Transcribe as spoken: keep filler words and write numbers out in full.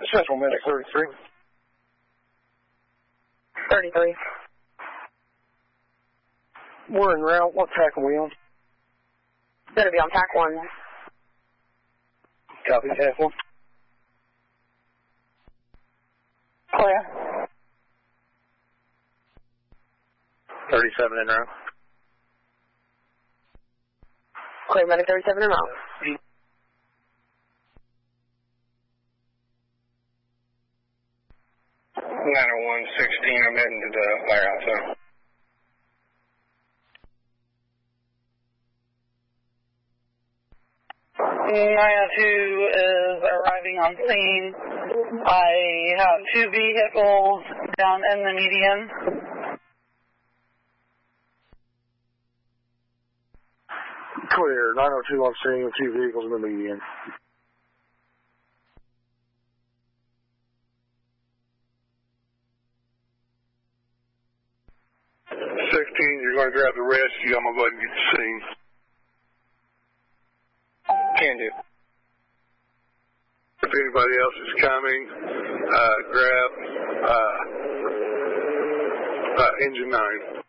Central Medic thirty-three. thirty-three. We're en route. What tack are we on? Gonna be on tack one. Copy, tack one. Clear. thirty-seven en route. Clear, Medic thirty-seven en route. nine oh one sixteen, I'm heading to the firehouse zone. nine oh two is arriving on scene. I have two vehicles down in the median. Clear, nine oh two on scene with two vehicles in the median. sixteen, you're going to grab the rescue. I'm going to go ahead and get the scene. Can do. If anybody else is coming, uh, grab uh, uh, engine nine.